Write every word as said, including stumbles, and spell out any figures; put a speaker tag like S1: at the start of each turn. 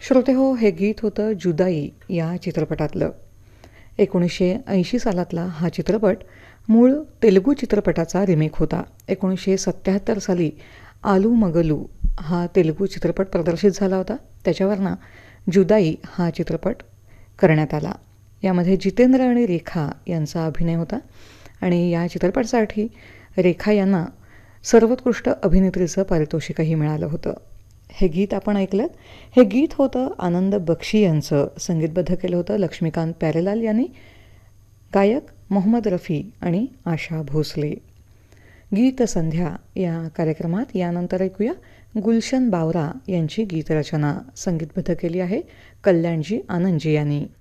S1: श्रोतेहो, हे गीत होतं जुदाई या चित्रपटातलं. एकोणीसशे ऐंशी सालातला हा चित्रपट मूळ तेलुगू चित्रपटाचा रिमेक होता. एकोणीसशे सत्त्याहत्तर साली आलू मगलू हा तेलुगू चित्रपट प्रदर्शित झाला होता. त्याच्यावरनं जुदाई हा चित्रपट करण्यात आला. यामध्ये जितेंद्र आणि रेखा यांचा अभिनय होता आणि या चित्रपटासाठी रेखा यांना सर्वोत्कृष्ट अभिनेत्रीचं पारितोषिकही मिळालं होतं. हे गीत आपण ऐकलं. हे गीत होतं आनंद बक्षी यांचं. संगीतबद्ध केलं होतं लक्ष्मीकांत प्यारेलाल यांनी. गायक मोहम्मद रफी आणि आशा भोसले. गीत संध्या या कार्यक्रमात यानंतर ऐकूया गुलशन बावरा यांची गीतरचना. संगीतबद्ध केली आहे कल्याणजी आनंदजी यांनी.